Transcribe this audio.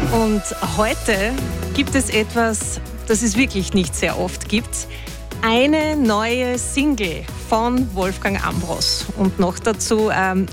Und heute gibt es etwas, das es wirklich nicht sehr oft gibt. Eine neue Single von Wolfgang Ambros und noch dazu